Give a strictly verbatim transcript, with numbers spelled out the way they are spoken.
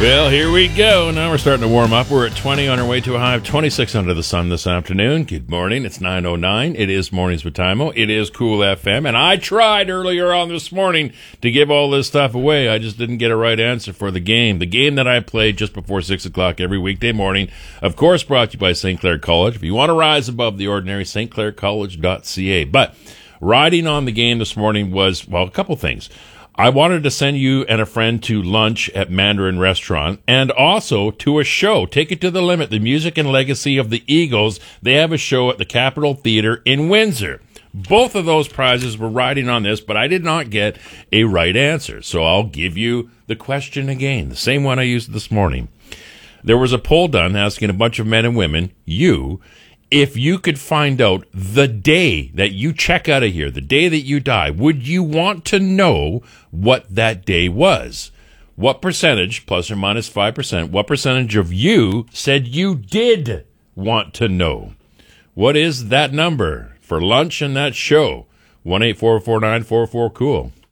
Well, here we go. Now we're starting to warm up. We're at twenty on our way to a high of twenty-six under the sun this afternoon. Good morning. It's nine oh nine. It is Mornings with Timo. It is Cool F M. And I tried earlier on this morning to give all this stuff away. I just didn't get a right answer for the game. The game that I play just before six o'clock every weekday morning. Of course, brought to you by Saint Clair College. If you want to rise above the ordinary, st clair college dot c a. But riding on the game this morning was, well, a couple things. I wanted to send you and a friend to lunch at Mandarin Restaurant and also to a show, Take It to the Limit, the music and legacy of the Eagles. They have a show at the Capitol Theater in Windsor. Both of those prizes were riding on this, but I did not get a right answer. So I'll give you the question again, the same one I used this morning. There was a poll done asking a bunch of men and women, you, if you could find out the day that you check out of here, the day that you die, would you want to know what that day was? What percentage, plus or minus five percent, what percentage of you said you did want to know? What is that number for lunch and that show? one eight four four nine four four cool.